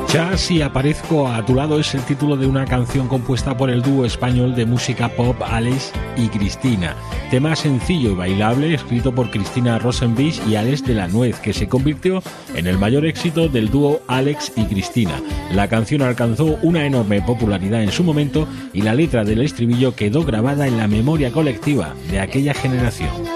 Chas y aparezco a tu lado es el título de una canción compuesta por el dúo español de música pop Alex y Cristina. Tema sencillo y bailable escrito por Cristina Rosenbich y Alex de la Nuez, que se convirtió en el mayor éxito del dúo Alex y Cristina. La canción alcanzó una enorme popularidad en su momento y la letra del estribillo quedó grabada en la memoria colectiva de aquella generación.